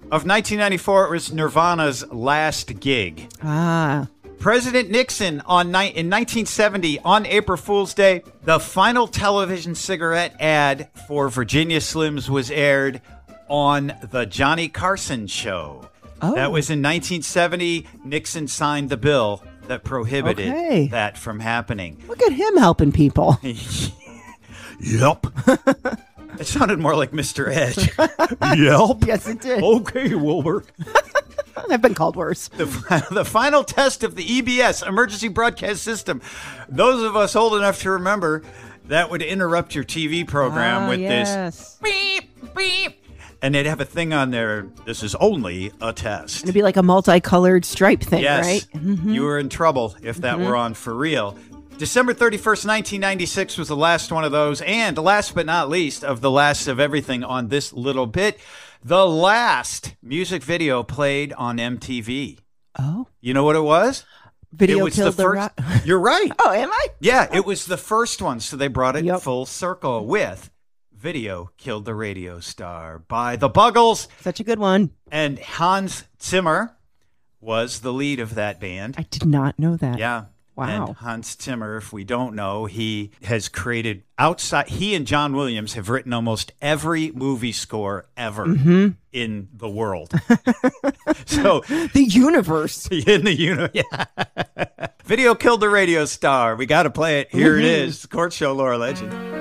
of 1994, it was Nirvana's last gig. President Nixon in 1970, on April Fool's Day, the final television cigarette ad for Virginia Slims was aired on the Johnny Carson Show. Oh. That was in 1970. Nixon signed the bill that prohibited that from happening. Look at him helping people. Yep. It sounded more like Mr. Edge. Yep. Yes, it did. Okay, Wilbur. I've been called worse. The final test of the EBS, Emergency Broadcast System. Those of us old enough to remember, that would interrupt your TV program with this beep, beep. And they'd have a thing on there, this is only a test. It'd be like a multicolored stripe thing, yes. right? Mm-hmm. You were in trouble if that were on for real. December 31st, 1996 was the last one of those. And last but not least of the last of everything on this little bit, the last music video played on MTV. Oh. You know what it was? Video Killed the first. You're right. Oh, am I? Yeah, it was the first one. So they brought it full circle with Video Killed the Radio Star by the Buggles. Such a good one. And Hans Zimmer was the lead of that band. I did not know that. Yeah. Wow. And Hans Zimmer, if we don't know, he has created he and John Williams have written almost every movie score ever in the world. So the universe. In the universe. Yeah. Video Killed the Radio Star. We got to play it. Here it is. Court Show Lore Legend.